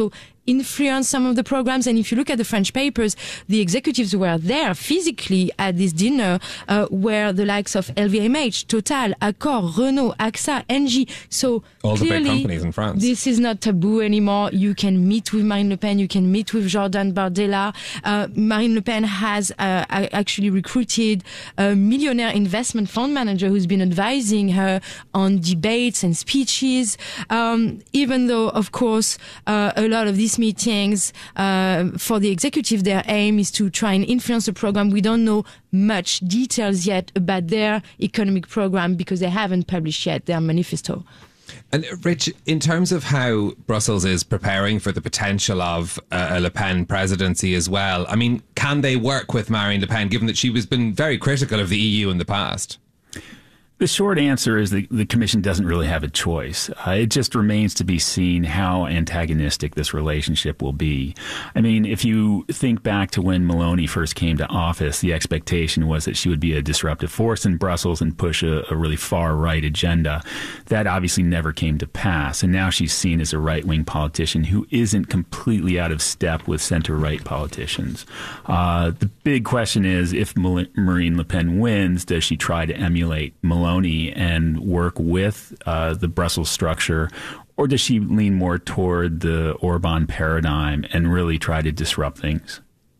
Speaker 12: influence some of the programs. And if you look at the French papers, the executives were there physically at this dinner, uh, where the likes of L V M H, Total, Accor, Renault, A X A, Engie. So
Speaker 3: all
Speaker 12: clearly,
Speaker 3: the big companies in France.
Speaker 12: This is not taboo anymore. You can meet with Marine Le Pen. You can meet with Jordan Bardella. Uh, Marine Le Pen has uh, actually recruited a millionaire investment fund manager who's been advising her on debates and speeches. Um, even though, of course, uh, a lot of these meetings uh, for the executive, their aim is to try and influence the program. We don't know much details yet about their economic program because they haven't published yet their manifesto.
Speaker 3: And Rich, in terms of how Brussels is preparing for the potential of uh, a Le Pen presidency as well, I mean, can they work with Marine Le Pen, given that she has been very critical of the E U in the past?
Speaker 15: The short answer is that the Commission doesn't really have a choice. Uh, it just remains to be seen how antagonistic this relationship will be. I mean, if you think back to when Meloni first came to office, the expectation was that she would be a disruptive force in Brussels and push a, a really far-right agenda. That obviously never came to pass, and now she's seen as a right-wing politician who isn't completely out of step with center-right politicians. Uh, the big question is, if Marine Le Pen wins, does she try to emulate Meloni and work with uh, the Brussels structure, or does she lean more toward the Orban paradigm and really try to disrupt things?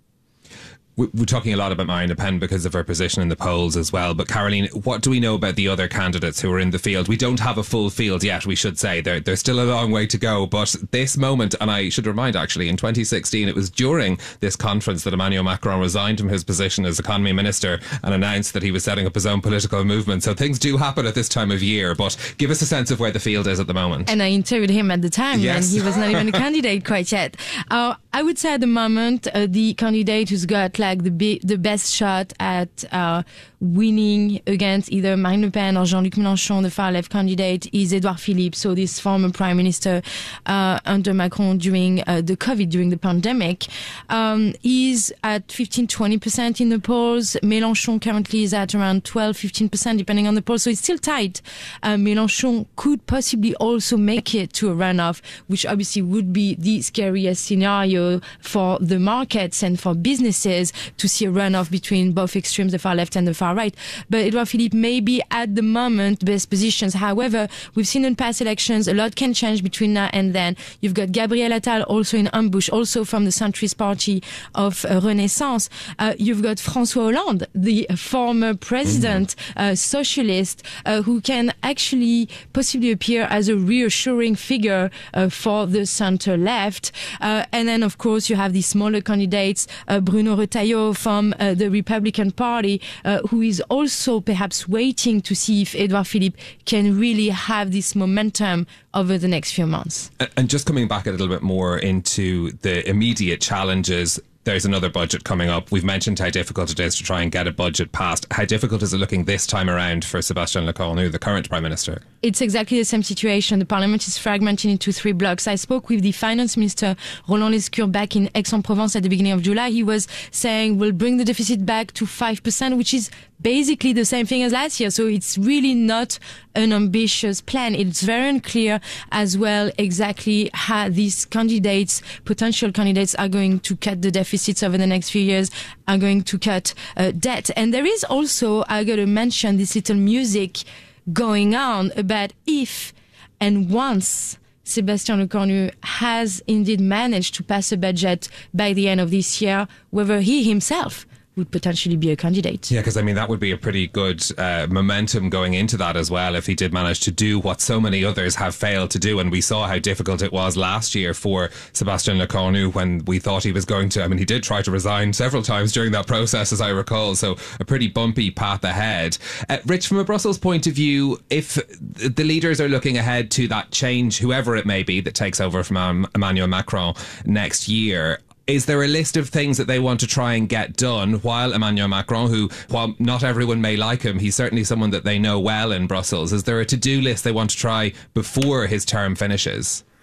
Speaker 3: We're talking a lot about Marine Le Pen because of her position in the polls as well. But Caroline, what do we know about the other candidates who are in the field? We don't have a full field yet, we should say. There, there's still a long way to go. But this moment, and I should remind actually, in twenty sixteen, it was during this conference that Emmanuel Macron resigned from his position as economy minister and announced that he was setting up his own political movement. So things do happen at this time of year. But give us a sense of where the field is at the moment.
Speaker 12: And I interviewed him at the time,
Speaker 3: yes.
Speaker 12: and he was not even a candidate quite yet. Uh, I would say at the moment, uh, the candidate who's got like the be- the best shot at uh, winning against either Marine Le Pen or Jean-Luc Mélenchon, the far left candidate, is Edouard Philippe. So this former prime minister uh, under Macron during uh, the COVID, during the pandemic, um, is at fifteen, twenty percent in the polls. Mélenchon currently is at around twelve, fifteen percent depending on the poll. So it's still tight. Uh, Mélenchon could possibly also make it to a runoff, which obviously would be the scariest scenario for the markets and for businesses to see a runoff between both extremes, the far left and the far right. But Edouard Philippe may be at the moment best positions. However, we've seen in past elections, a lot can change between now and then. You've got Gabriel Attal also in ambush, also from the centrist party of uh, Renaissance. Uh, you've got François Hollande, the former president, mm-hmm. uh, socialist, uh, who can actually possibly appear as a reassuring figure uh, for the center left. Uh, and then, of course, you have the smaller candidates, uh, Bruno Retailleau from uh, the Republican Party, uh, who is also perhaps waiting to see if Edouard Philippe can really have this momentum over the next few months.
Speaker 3: And just coming back a little bit more into the immediate challenges, there's another budget coming up. We've mentioned how difficult it is to try and get a budget passed. How difficult is it looking this time around for Sébastien Lecornu, the current Prime Minister?
Speaker 12: It's exactly the same situation. The Parliament is fragmented into three blocks. I spoke with the Finance Minister, Roland Lescure, back in Aix-en-Provence at the beginning of July. He was saying we'll bring the deficit back to five percent, which is basically the same thing as last year. So it's really not an ambitious plan. It's very unclear as well exactly how these candidates, potential candidates, are going to cut the deficits over the next few years, are going to cut uh, debt. And there is also, I got to mention, this little music going on about if and once Sébastien Lecornu has indeed managed to pass a budget by the end of this year, whether he himself would potentially be a candidate.
Speaker 3: Yeah, because I mean, that would be a pretty good uh, momentum going into that as well, if he did manage to do what so many others have failed to do. And we saw how difficult it was last year for Sébastien Lecornu when we thought he was going to, I mean, he did try to resign several times during that process, as I recall, so a pretty bumpy path ahead. Uh, Rich, from a Brussels point of view, if the leaders are looking ahead to that change, whoever it may be that takes over from Emmanuel Macron next year, is there a list of things that they want to try and get done while Emmanuel Macron, who, while not everyone may like him, he's certainly someone that they know well in Brussels, is there a to-do list they want to try before his term finishes?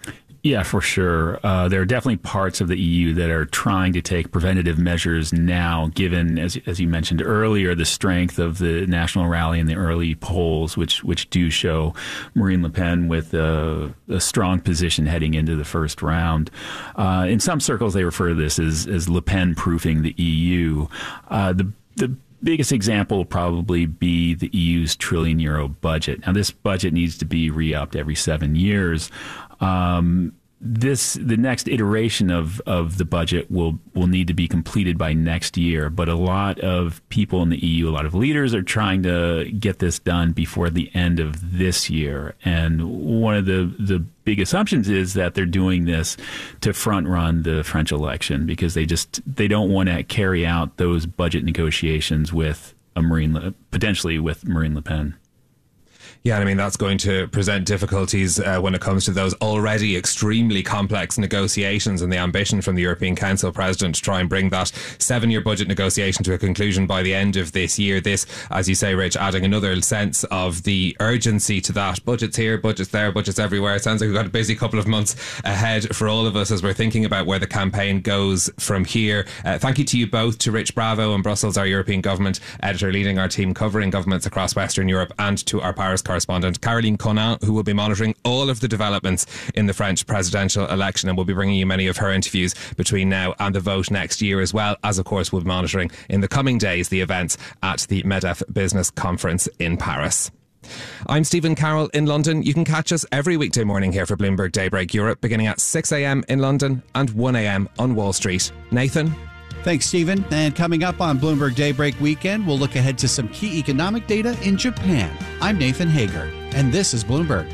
Speaker 15: Yeah, for sure. Uh, there are definitely parts of the E U that are trying to take preventative measures now, given, as as you mentioned earlier, the strength of the National Rally and the early polls, which which do show Marine Le Pen with a, a strong position heading into the first round. Uh, in some circles, they refer to this as, as Le Pen proofing the E U. Uh, the the biggest example will probably be the E U's trillion euro budget. Now, this budget needs to be re-upped every seven years. Um, this the next iteration of, of the budget will will need to be completed by next year. But a lot of people in the E U, a lot of leaders are trying to get this done before the end of this year. And one of the, the big assumptions is that they're doing this to front run the French election because they just they don't want to carry out those budget negotiations with a Marine Le, potentially with Marine Le Pen.
Speaker 3: Yeah, I mean, that's going to present difficulties uh, when it comes to those already extremely complex negotiations and the ambition from the European Council President to try and bring that seven-year budget negotiation to a conclusion by the end of this year. This, as you say, Rich, adding another sense of the urgency to that. Budgets here, budgets there, budgets everywhere. It sounds like we've got a busy couple of months ahead for all of us as we're thinking about where the campaign goes from here. Uh, thank you to you both, to Rich Bravo in Brussels, our European government editor leading our team covering governments across Western Europe, and to our Paris correspondent Caroline Conan, who will be monitoring all of the developments in the French presidential election, and will be bringing you many of her interviews between now and the vote next year, as well as, of course, we'll be monitoring in the coming days the events at the MEDEF Business Conference in Paris. I'm Stephen Carroll in London. You can catch us every weekday morning here for Bloomberg Daybreak Europe, beginning at six a.m. in London and one a.m. on Wall Street. Nathan?
Speaker 23: Thanks, Stephen. And coming up on Bloomberg Daybreak Weekend, we'll look ahead to some key economic data in Japan. I'm Nathan Hager, and this is Bloomberg.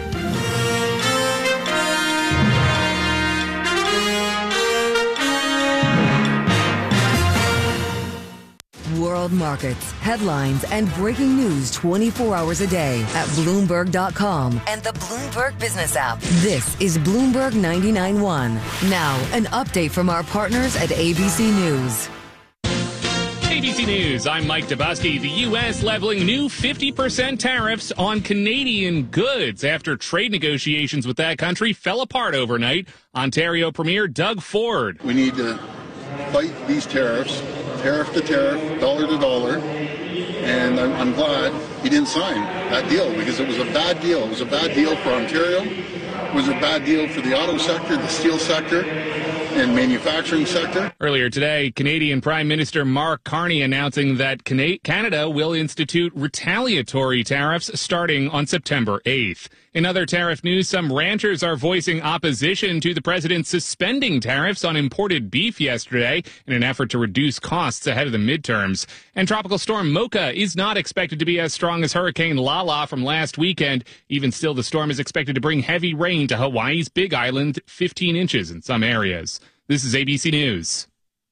Speaker 11: World markets, headlines, and breaking news twenty-four hours a day at Bloomberg dot com and the Bloomberg Business app. This is Bloomberg ninety-nine point one. Now, an update from our partners at A B C News.
Speaker 4: A B C News, I'm Mike Dabowski. The U S leveling new fifty percent tariffs on Canadian goods after trade negotiations with that country fell apart overnight. Ontario Premier Doug Ford.
Speaker 16: We need to fight these tariffs, tariff to tariff, dollar to dollar, and I'm, I'm glad he didn't sign that deal because it was a bad deal. It was a bad deal for Ontario. It was a bad deal for the auto sector, the steel sector, and manufacturing sector.
Speaker 4: Earlier today, Canadian Prime Minister Mark Carney announcing that Canada will institute retaliatory tariffs starting on September eighth. In other tariff news, some ranchers are voicing opposition to the president suspending tariffs on imported beef yesterday in an effort to reduce costs ahead of the midterms. And Tropical Storm Mocha is not expected to be as strong as Hurricane Lala from last weekend. Even still, the storm is expected to bring heavy rain to Hawaii's Big Island, fifteen inches in some areas. This is A B C News.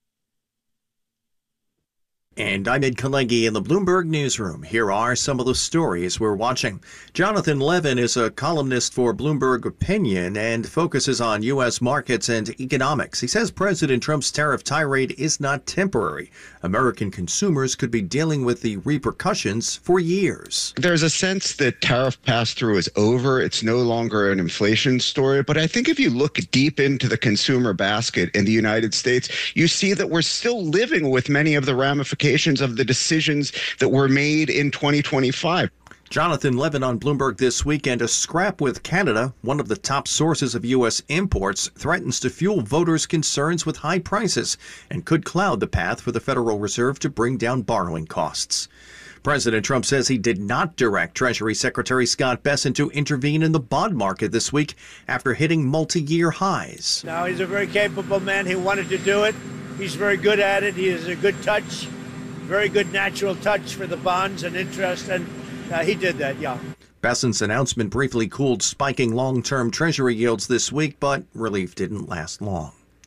Speaker 20: And I'm Ed Kalegi in the Bloomberg Newsroom. Here are some of the stories we're watching. Jonathan Levin is a columnist for Bloomberg Opinion and focuses on U S markets and economics. He says President Trump's tariff tirade is not temporary. American consumers could be dealing with the repercussions for years.
Speaker 18: There's a sense that tariff pass-through is over. It's no longer an inflation story. But I think if you look deep into the consumer basket in the United States, you see that we're still living with many of the ramifications of the decisions that were made in twenty twenty-five.
Speaker 20: Jonathan Levin on Bloomberg this weekend. A scrap with Canada, one of the top sources of U S imports, threatens to fuel voters' concerns with high prices and could cloud the path for the Federal Reserve to bring down borrowing costs. President Trump says he did not direct Treasury Secretary Scott Bessent to intervene in the bond market this week after hitting multi-year highs.
Speaker 19: Now, he's a very capable man. He wanted to do it. He's very good at it. He has a good touch, very good natural touch for the bonds and interest, and uh, he did that, yeah.
Speaker 20: Bessent's announcement briefly cooled spiking long-term Treasury yields this week, but relief didn't last long.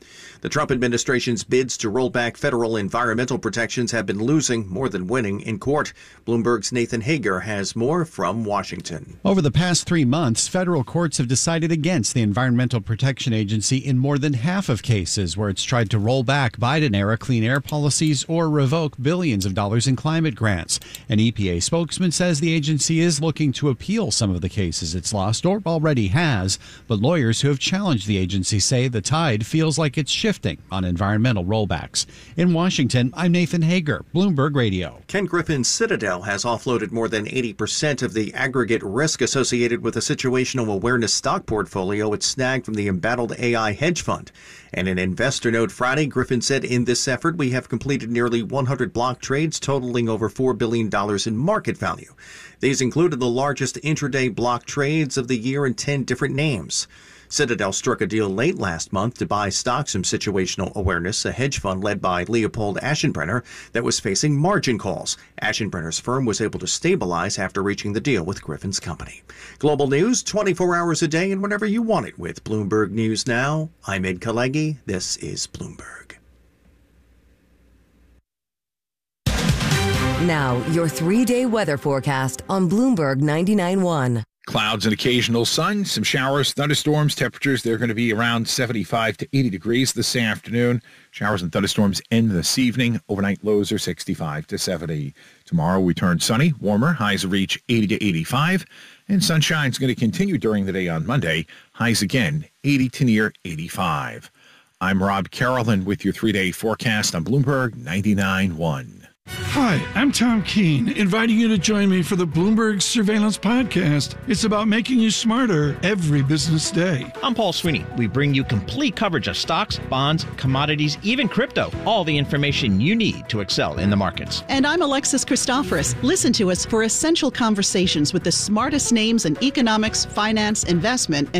Speaker 20: The Trump administration's bids to roll back federal environmental protections have been losing more than winning in court. Bloomberg's Nathan Hager has more from Washington.
Speaker 23: Over the past three months, federal courts have decided against the Environmental Protection Agency in more than half of cases where it's tried to roll back Biden-era clean air policies or revoke billions of dollars in climate grants. An E P A spokesman says the agency is looking to appeal some of the cases it's lost or already has, but lawyers who have challenged the agency say the tide feels like it's shifting on environmental rollbacks. In Washington, I'm Nathan Hager, Bloomberg Radio.
Speaker 20: Ken Griffin's Citadel has offloaded more than eighty percent of the aggregate risk associated with a situational awareness stock portfolio it snagged from the embattled A I hedge fund. And in Investor Note Friday, Griffin said, in this effort, we have completed nearly one hundred block trades totaling over four billion dollars in market value. These included the largest intraday block trades of the year in ten different names. Citadel struck a deal late last month to buy stocks from Situational Awareness, a hedge fund led by Leopold Aschenbrenner that was facing margin calls. Aschenbrenner's firm was able to stabilize after reaching the deal with Griffin's company. Global news, twenty-four hours a day and whenever you want it with Bloomberg News Now. I'm Ed Kalegi. This is Bloomberg.
Speaker 11: Now, your three-day weather forecast on Bloomberg ninety-nine point one.
Speaker 1: Clouds and occasional sun, some showers, thunderstorms. Temperatures, they're going to be around seventy-five to eighty degrees this afternoon. Showers and thunderstorms end this evening. Overnight lows are sixty-five to seventy. Tomorrow we turn sunny, warmer. Highs reach eighty to eighty-five. And sunshine's going to continue during the day on Monday. Highs again, eighty to near eighty-five. I'm Rob Carolyn with your three-day forecast on Bloomberg ninety-nine point one.
Speaker 28: Hi, I'm Tom Keene, inviting you to join me for the Bloomberg Surveillance Podcast. It's about making you smarter every business day.
Speaker 2: I'm Paul Sweeney. We bring you complete coverage of stocks, bonds, commodities, even crypto. All the information you need to excel in the markets.
Speaker 6: And I'm Alexis Christoforous. Listen to us for essential conversations with the smartest names in economics, finance, investment, and